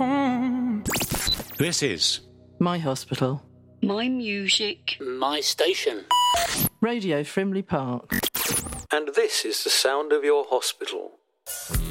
home. This is My hospital. My music. My station. Radio Frimley Park. And this is the sound of your hospital.